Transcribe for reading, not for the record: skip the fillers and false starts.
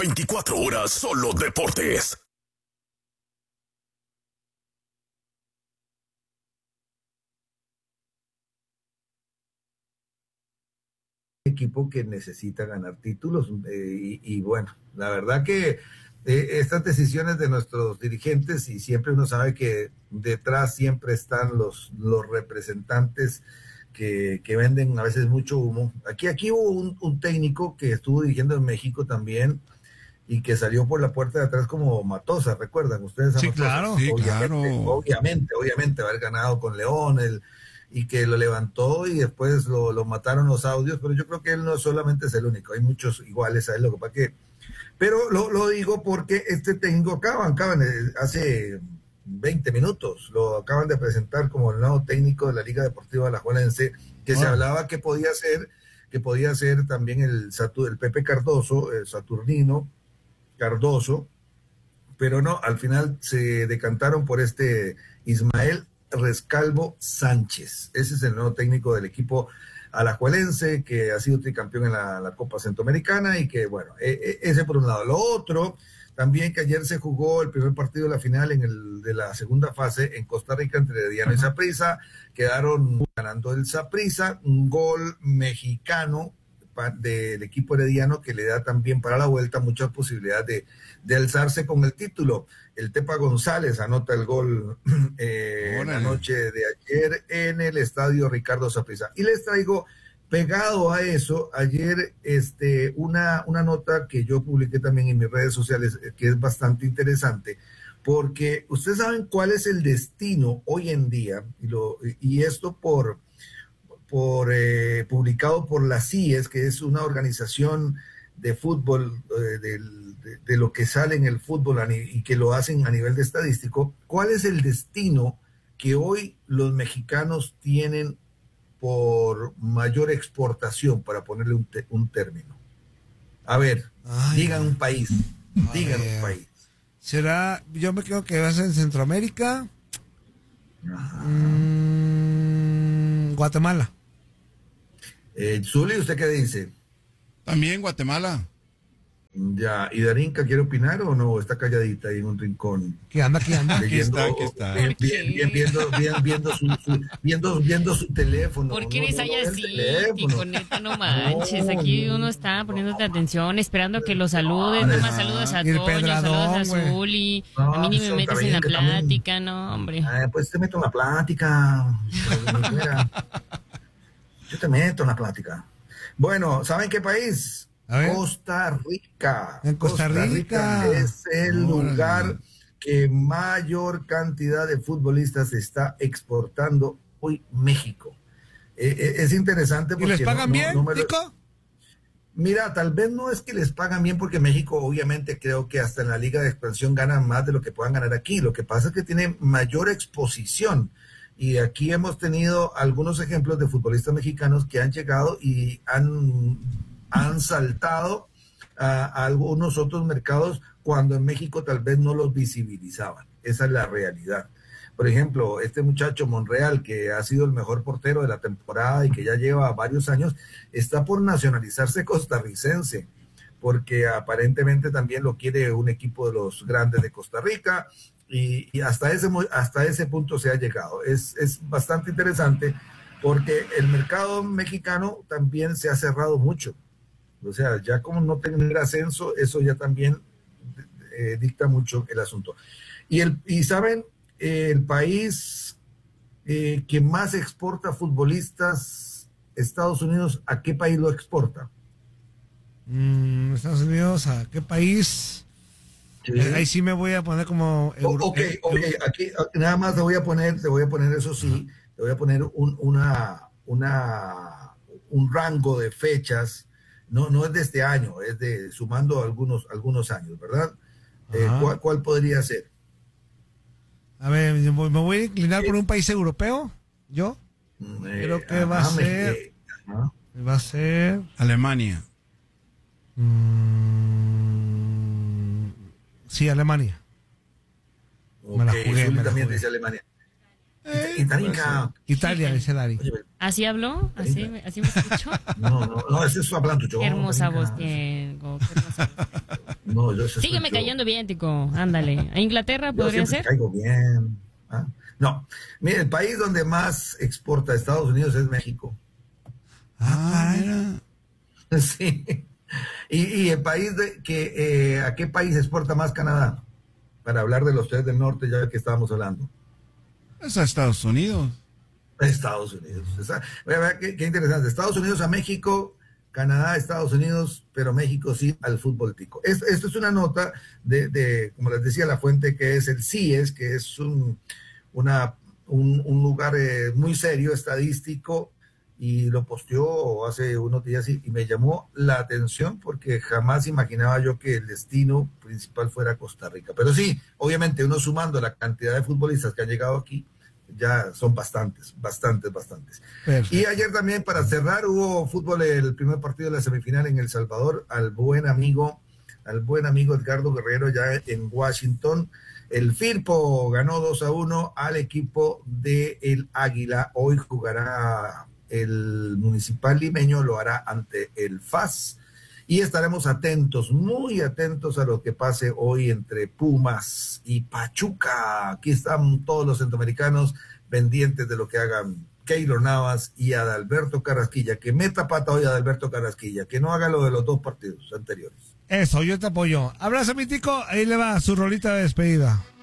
24 horas solo deportes. Equipo que necesita ganar títulos y bueno, la verdad que estas decisiones de nuestros dirigentes, y siempre uno sabe que detrás siempre están los representantes que venden a veces mucho humo. Aquí hubo un técnico que estuvo dirigiendo en México también y que salió por la puerta de atrás como Matosas, ¿recuerdan ustedes a Sí, Matosas? claro, sí, Obviamente, haber ganado con León, y que lo levantó y después lo mataron los audios, pero yo creo que él no solamente es el único, hay muchos iguales a él, lo que pasa que... Pero lo digo porque este técnico acaban hace 20 minutos, lo acaban de presentar como el nuevo técnico de la Liga Deportiva Alajuelense, que se hablaba que podía ser también el Pepe Cardoso, el Saturnino Cardoso, pero no, al final se decantaron por este Ismael Rescalvo Sánchez. Ese es el nuevo técnico del equipo alajuelense, que ha sido tricampeón en la Copa Centroamericana, y que bueno, ese por un lado. Lo otro, también que ayer se jugó el primer partido de la final de la segunda fase en Costa Rica entre Herediano y Saprissa. Quedaron ganando el Saprissa, un gol mexicano del equipo herediano que le da también para la vuelta muchas posibilidades de alzarse con el título. El Tepa González anota el gol la noche de ayer en el estadio Ricardo Saprissa. Y les traigo pegado a eso ayer una nota que yo publiqué también en mis redes sociales, que es bastante interesante, porque ustedes saben cuál es el destino hoy en día, y esto publicado por la CIES, que es una organización de fútbol, de lo que sale en el fútbol y que lo hacen a nivel de estadístico. ¿Cuál es el destino que hoy los mexicanos tienen por mayor exportación, para ponerle un término? A ver, digan un país. Digan un país. ¿Será? Yo me creo que va a ser en Centroamérica. Guatemala. Zuli, ¿usted qué dice? También Guatemala. Ya, ¿y Darinka quiere opinar o no? Está calladita ahí en un rincón. ¿Qué anda? Aquí está. Viendo su teléfono. ¿Por qué eres así, Tico? Neta, no manches. Aquí uno está poniéndote atención, esperando que lo saludes. Nomás saludas a Toño, saludas a Zuli. A mí ni me metes en la plática, no, hombre. Pues te meto en la plática. Yo te meto en la plática. Bueno, ¿saben qué país? Costa Rica. En Costa Rica es el lugar que mayor cantidad de futbolistas está exportando hoy México. Es interesante porque... ¿Y les pagan bien, Tico? Mira, tal vez no es que les pagan bien, porque México obviamente creo que hasta en la Liga de Expansión ganan más de lo que puedan ganar aquí. Lo que pasa es que tiene mayor exposición. Y aquí hemos tenido algunos ejemplos de futbolistas mexicanos que han llegado y han saltado a algunos otros mercados cuando en México tal vez no los visibilizaban. Esa es la realidad. Por ejemplo, este muchacho Monreal, que ha sido el mejor portero de la temporada y que ya lleva varios años, está por nacionalizarse costarricense, porque aparentemente también lo quiere un equipo de los grandes de Costa Rica, y hasta ese punto se ha llegado. Es bastante interesante porque el mercado mexicano también se ha cerrado mucho. O sea, ya como no tener ascenso, eso ya también dicta mucho el asunto. Y saben, el país que más exporta futbolistas, Estados Unidos, ¿a qué país lo exporta? Estados Unidos, ¿a qué país? Sí. Ahí sí me voy a poner como... Ok, aquí nada más te voy a poner eso sí, te voy a poner un rango de fechas. No es de este año, es de sumando algunos años, ¿verdad? ¿Cuál podría ser? A ver, me voy a inclinar por un país europeo, ¿yo? Creo que va a ser Alemania. Sí, Alemania. Okay, me la jugué. También dice Alemania. Italia, dice Dari. ¿Así habló? ¿Así me escuchó? No, ese es hablando yo. Qué hermosa voz tengo. No, yo sígueme cayendo bien, Tico. Ándale. ¿A Inglaterra podría ser? Caigo bien. ¿Ah? No. Mire, el país donde más exporta a Estados Unidos es México. Mira. Sí. Y el país ¿a qué país exporta más Canadá? Para hablar de los tres del norte, ya que estábamos hablando. Es a Estados Unidos. Estados Unidos. Voy a ver qué interesante. Estados Unidos a México, Canadá a Estados Unidos, pero México sí al fútbol tico. Esto es una nota como les decía, la fuente que es el CIES, que es un lugar muy serio, estadístico, y lo posteó hace unos días y me llamó la atención porque jamás imaginaba yo que el destino principal fuera Costa Rica. Pero sí, obviamente uno sumando la cantidad de futbolistas que han llegado aquí, ya son bastantes. Perfecto. Y ayer también, para cerrar, hubo fútbol, el primer partido de la semifinal en El Salvador, al buen amigo Edgardo Guerrero, ya en Washington. El Firpo ganó 2-1 al equipo de el Águila. Hoy jugará el Municipal Limeño, lo hará ante el FAS. Y estaremos atentos, muy atentos a lo que pase hoy entre Pumas y Pachuca. Aquí están todos los centroamericanos pendientes de lo que hagan Keylor Navas y Adalberto Carrasquilla. Que meta pata hoy Adalberto Carrasquilla, que no haga lo de los 2 partidos anteriores. Eso, yo te apoyo. Abrazo, mi Tico. Ahí le va su rolita de despedida.